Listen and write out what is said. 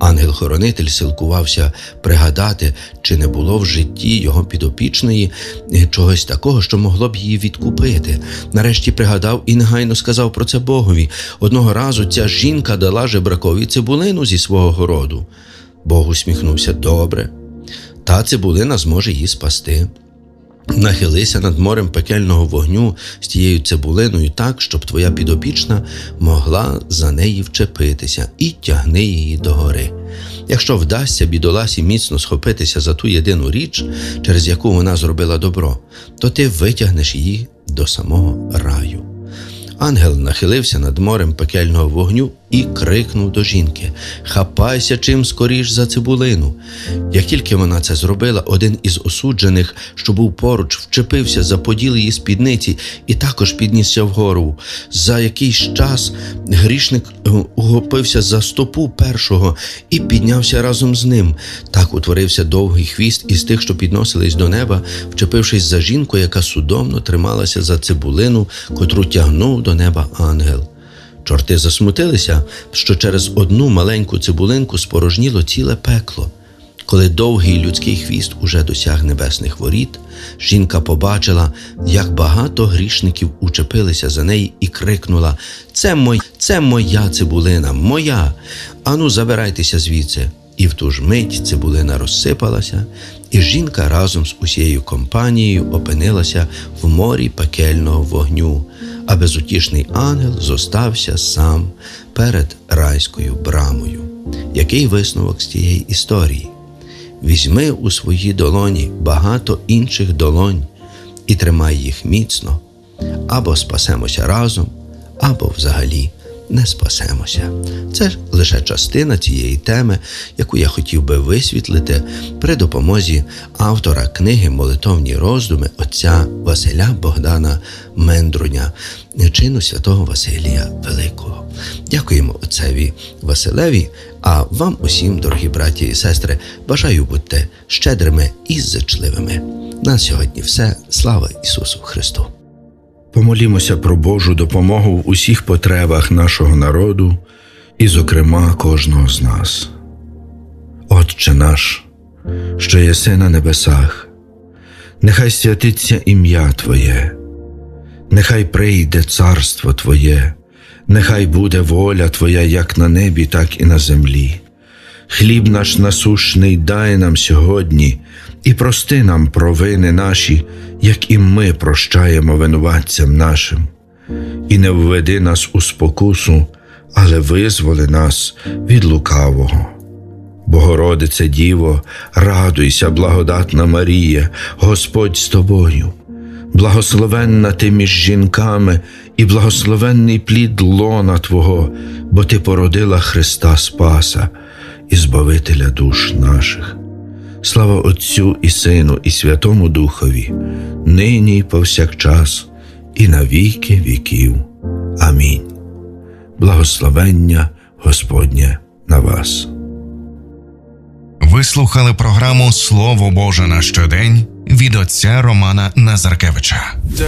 Ангел-хоронитель силкувався пригадати, чи не було в житті його підопічної чогось такого, що могло б її відкупити. Нарешті пригадав і негайно сказав про це Богові. Одного разу ця жінка дала жебракові цибулину зі свого городу. Бог усміхнувся: «Добре, та цибулина зможе її спасти. Нахилися над морем пекельного вогню з тією цибулиною так, щоб твоя підопічна могла за неї вчепитися, і тягни її догори. Якщо вдасться бідоласі міцно схопитися за ту єдину річ, через яку вона зробила добро, то ти витягнеш її до самого раю». Ангел нахилився над морем пекельного вогню і крикнув до жінки: «Хапайся чим скоріш за цибулину». Як тільки вона це зробила, один із осуджених, що був поруч, вчепився за поділ її спідниці і також піднісся вгору. За якийсь час грішник ухопився за стопу першого і піднявся разом з ним. Так утворився довгий хвіст із тих, що підносились до неба, вчепившись за жінку, яка судомно трималася за цибулину, котру тягнув до неба ангел. Чорти засмутилися, що через одну маленьку цибулинку спорожніло ціле пекло. Коли довгий людський хвіст уже досяг небесних воріт, жінка побачила, як багато грішників учепилися за неї і крикнула: «Це моя цибулина, моя! Ану, забирайтеся звідси!» І в ту ж мить цибулина розсипалася, і жінка разом з усією компанією опинилася в морі пекельного вогню, а безутішний ангел зостався сам перед райською брамою. Який висновок з цієї історії? Візьми у свої долоні багато інших долонь і тримай їх міцно. Або спасемося разом, або взагалі не спасемося. Це лише частина цієї теми, яку я хотів би висвітлити при допомозі автора книги «Молитовні роздуми» отця Василя Богдана Мендруня, чину святого Василія Великого. Дякуємо отцеві Василеві, а вам усім, дорогі браті і сестри, бажаю бути щедрими і зичливими. На сьогодні все. Слава Ісусу Христу! Помолімося про Божу допомогу в усіх потребах нашого народу і, зокрема, кожного з нас. Отче наш, що єси на небесах, нехай святиться ім'я Твоє, нехай прийде царство Твоє, нехай буде воля Твоя як на небі, так і на землі. Хліб наш насущний дай нам сьогодні, і прости нам провини наші, як і ми прощаємо винуватцям нашим. І не введи нас у спокусу, але визволи нас від лукавого. Богородице Діво, радуйся, благодатна Марія, Господь з тобою. Благословенна ти між жінками, і благословенний плід лона Твого, бо ти породила Христа Спаса і Збавителя душ наших. Слава Отцю і Сину і Святому Духові, нині й повсякчас, і на віки віків. Амінь. Благословення Господнє на вас. Ви слухали програму «Слово Боже на щодень» від отця Романа Назаркевича.